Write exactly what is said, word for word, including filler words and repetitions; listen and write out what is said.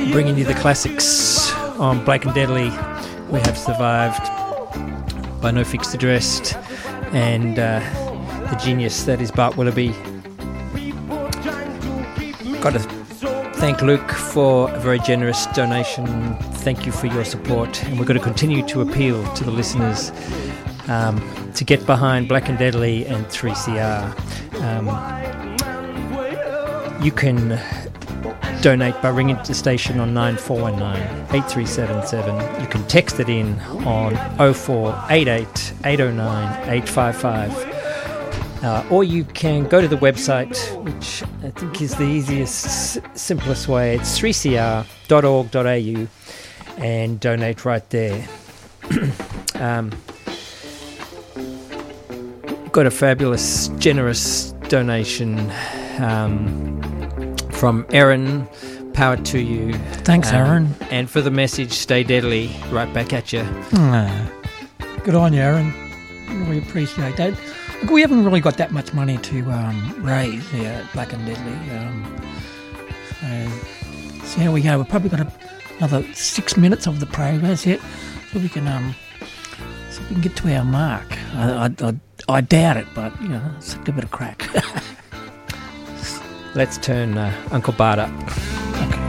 bringing you the classics on Black and Deadly. We have survived by No Fixed Address and uh, the genius that is Bart Willoughby. Got to thank Luke for a very generous donation. Thank you for your support, and we're going to continue to appeal to the listeners um, to get behind Black and Deadly and three C R. Um, you can donate by ringing the station on nine four one nine, eight three seven seven. You can text it in on oh four eight eight, eight oh nine, eight five five. Uh, or you can go to the website, which I think is the easiest, simplest way. It's three c r dot org dot a u and donate right there. um, got a fabulous, generous donation um, from Aaron. Power to you. Thanks, um, Aaron. And for the message, stay deadly. Right back at you. Mm. Good on you, Aaron. Really appreciate that. Look, we haven't really got that much money to um, raise here at Black and Deadly. Um, so, so here we go. We've probably got a, another six minutes of the progress yet, so we can um, so we can get to our mark. I, I, I, I doubt it, but you know, let's give it a crack. Let's turn uh, Uncle Bart up.